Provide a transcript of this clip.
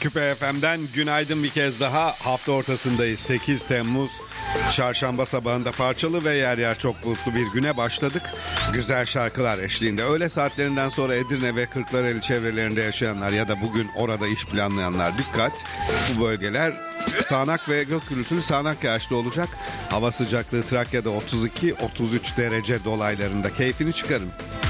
Küpe FM'den günaydın bir kez daha. Hafta ortasındayız. 8 Temmuz Çarşamba sabahında parçalı ve yer yer çok bulutlu bir güne başladık. Güzel şarkılar eşliğinde. Öğle saatlerinden sonra Edirne ve Kırklareli çevrelerinde yaşayanlar ya da bugün orada iş planlayanlar dikkat. Bu bölgeler sağanak ve gök gürültülü sağanak yağışlı olacak. Hava sıcaklığı Trakya'da 32-33 derece dolaylarında. Keyfini çıkarın.